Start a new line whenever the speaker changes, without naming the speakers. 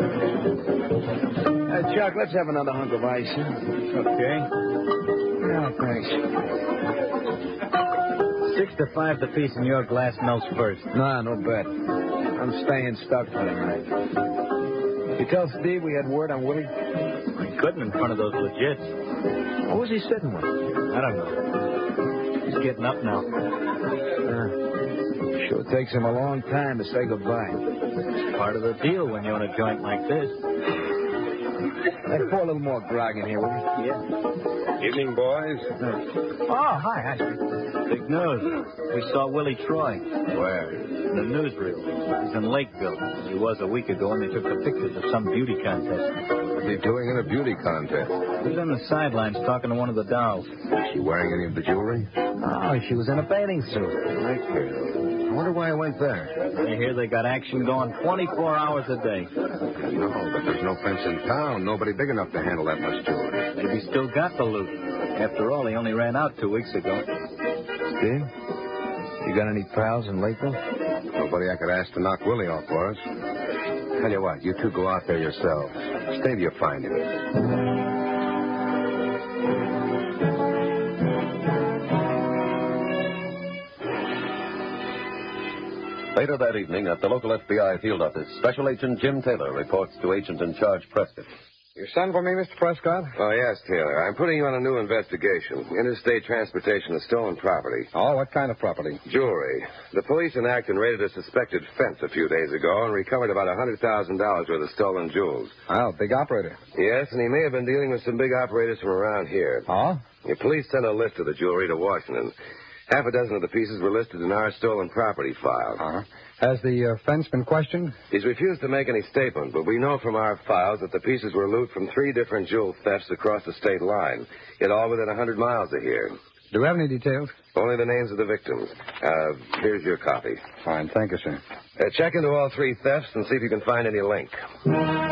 Chuck, let's have another hunk of ice.
Okay.
Yeah, thanks.
6 to 5 the piece in your glass melts first.
Nah, no bet. I'm staying stuck for the night. You tell Steve we had word on Willie?
I couldn't in front of those legits.
What was he sitting with?
I don't know. He's getting up now.
Sure takes him a long time to say goodbye.
It's part of the deal when you own a joint like this.
Hey, pour a little more grog in here, will you?
Yeah.
Evening, boys.
Oh, hi, Ashby. Big news. We saw Willie Troy.
Where?
In the newsreel. He's in Lakeville. He was a week ago, and they took the pictures of some beauty contest.
What's he doing in a beauty contest?
He was on the sidelines talking to one of the dolls.
Is she wearing any of the jewelry?
Oh, she was in a bathing suit.
I wonder why I went there.
I hear they got action going 24 hours a day.
No, but there's no fence in town. Nobody big enough to handle that much jewelry.
Maybe still got the loot. After all, he only ran out 2 weeks ago.
Steve, you got any pals in Lakeville?
Nobody I could ask to knock Willie off for us. Tell you what, you two go out there yourselves. Stay till you find him.
Later that evening, at the local FBI field office, Special Agent Jim Taylor reports to Agent in Charge Prescott.
You sent for me, Mr. Prescott?
Oh, yes, Taylor. I'm putting you on a new investigation. Interstate transportation of stolen property.
Oh, what kind of property?
Jewelry. The police in Acton raided a suspected fence a few days ago and recovered about $100,000 worth of stolen jewels.
Oh, big operator.
Yes, and he may have been dealing with some big operators from around here.
Oh?
The police sent a list of the jewelry to Washington. Half a dozen of the pieces were listed in our stolen property file.
Uh-huh. Has the fence been questioned?
He's refused to make any statement, but we know from our files that the pieces were loot from 3 different jewel thefts across the state line, yet all within 100 miles of here.
Do we have any details?
Only the names of the victims. Here's your copy.
Fine, thank you, sir.
Check into all 3 thefts and see if you can find any link.